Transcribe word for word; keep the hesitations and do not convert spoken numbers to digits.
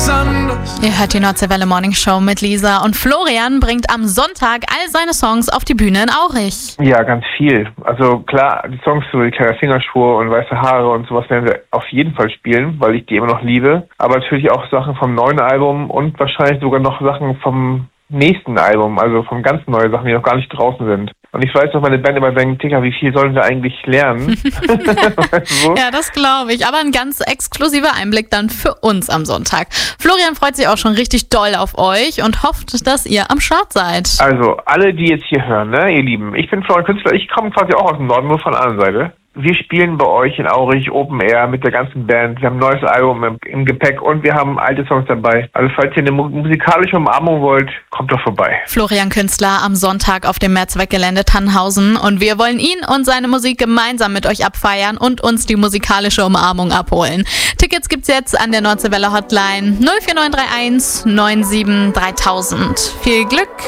anders. Ihr hört die Nordseewelle Morning Show mit Lisa und Florian bringt am Sonntag all seine Songs auf die Bühne in Aurich. Ja, ganz viel. Also klar, die Songs so die kleine Fingerspur und weiße Haare und sowas werden wir auf jeden Fall spielen, weil ich die immer noch liebe. Aber natürlich auch Sachen vom neuen Album und wahrscheinlich sogar noch Sachen vom nächsten Album, also von ganz neuen Sachen, die noch gar nicht draußen sind. Und ich weiß, dass meine Band immer denkt, Digga, wie viel sollen wir eigentlich lernen? Weißt du so? Ja, das glaube ich. Aber ein ganz exklusiver Einblick dann für uns am Sonntag. Florian freut sich auch schon richtig doll auf euch und hofft, dass ihr am Start seid. Also, alle, die jetzt hier hören, ne, ihr Lieben, ich bin Florian Künstler, ich komme quasi auch aus dem Norden, nur von der anderen Seite. Wir spielen bei euch in Aurich Open Air mit der ganzen Band. Wir haben ein neues Album im, im Gepäck und wir haben alte Songs dabei. Also falls ihr eine mu- musikalische Umarmung wollt, kommt doch vorbei. Florian Künstler am Sonntag auf dem Mehrzweckgelände Tannhausen und wir wollen ihn und seine Musik gemeinsam mit euch abfeiern und uns die musikalische Umarmung abholen. Tickets gibt's jetzt an der Nordseewelle Hotline null vier neun drei eins neun sieben dreitausend. Viel Glück